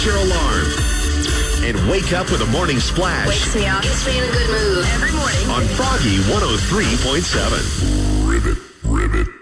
set your alarm. And wake up with a morning splash. Wakes me up. Gets me in a good mood. Every morning. On Froggy 103.7. Ribbit, ribbit.